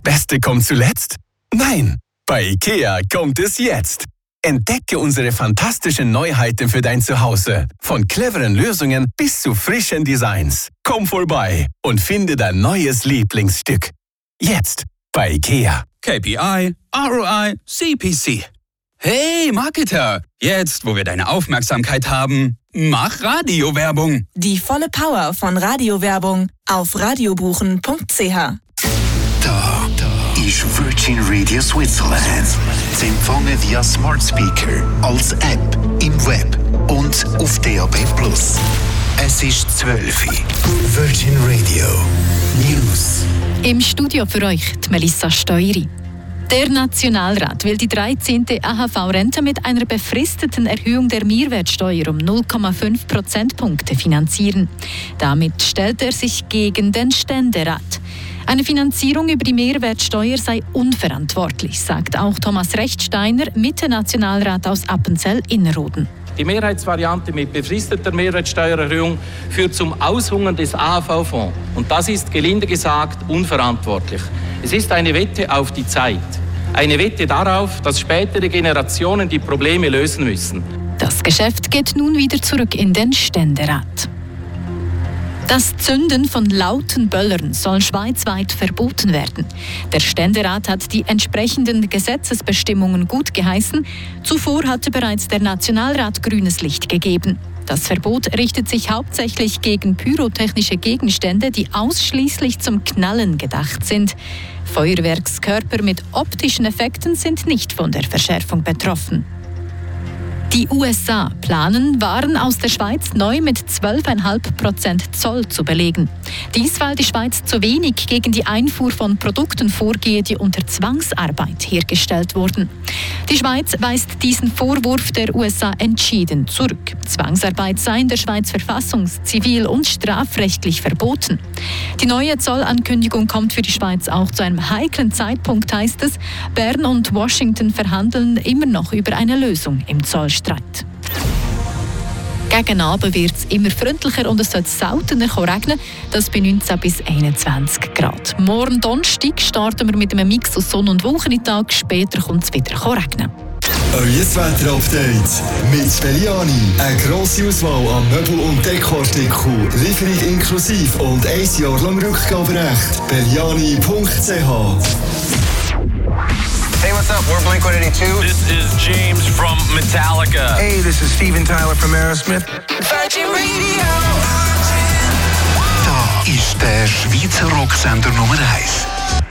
Beste kommt zuletzt? Nein, bei IKEA kommt es jetzt. Entdecke unsere fantastischen Neuheiten für dein Zuhause. Von cleveren Lösungen bis zu frischen Designs. Komm vorbei und finde dein neues Lieblingsstück. Jetzt bei IKEA. KPI, ROI, CPC. Hey Marketer, jetzt wo wir deine Aufmerksamkeit haben, mach Radiowerbung. Die volle Power von Radiowerbung auf radiobuchen.ch. Da ist Virgin Radio Switzerland. Zu empfangen via Smart Speaker, als App, im Web und auf DAB+. Es ist 12 Uhr. Virgin Radio News. Im Studio für euch die Melissa Steueri. Der Nationalrat will die 13. AHV-Rente mit einer befristeten Erhöhung der Mehrwertsteuer um 0,5 Prozentpunkte finanzieren. Damit stellt er sich gegen den Ständerat. Eine Finanzierung über die Mehrwertsteuer sei unverantwortlich, sagt auch Thomas Rechtsteiner, Mitte-Nationalrat aus Appenzell-Innerrhoden. Die Mehrheitsvariante mit befristeter Mehrwertsteuererhöhung führt zum Aushungern des AHV-Fonds. Und das ist, gelinde gesagt, unverantwortlich. Es ist eine Wette auf die Zeit. Eine Wette darauf, dass spätere Generationen die Probleme lösen müssen. Das Geschäft geht nun wieder zurück in den Ständerat. Das Zünden von lauten Böllern soll schweizweit verboten werden. Der Ständerat hat die entsprechenden Gesetzesbestimmungen gutgeheißen. Zuvor hatte bereits der Nationalrat grünes Licht gegeben. Das Verbot richtet sich hauptsächlich gegen pyrotechnische Gegenstände, die ausschließlich zum Knallen gedacht sind. Feuerwerkskörper mit optischen Effekten sind nicht von der Verschärfung betroffen. Die USA planen, Waren aus der Schweiz neu mit 12,5% Zoll zu belegen. Dies, weil die Schweiz zu wenig gegen die Einfuhr von Produkten vorgehe, die unter Zwangsarbeit hergestellt wurden. Die Schweiz weist diesen Vorwurf der USA entschieden zurück. Zwangsarbeit sei in der Schweiz verfassungs-, zivil- und strafrechtlich verboten. Die neue Zollankündigung kommt für die Schweiz auch zu einem heiklen Zeitpunkt, heißt es. Bern und Washington verhandeln immer noch über eine Lösung im Zollstreit. Gegen Abend wird es immer freundlicher und es soll seltener regnen, das bei 19 bis 21 Grad. Morgen Donnerstag starten wir mit einem Mix aus Sonne und Wolken in den Tag, später kommt es wieder regnen. Euer Wetter-Update mit Belliani. Eine grosse Auswahl an Möbel- und Dekoartikeln, Lieferung inklusive und 1 Jahr lang Rückgaberecht. Belliani.ch. Hey, what's up? We're Blink-182. This is James from Metallica. Hey, this is Steven Tyler from Aerosmith. Virgin Radio. Da ist der Schweizer Rocksender Nummer 1.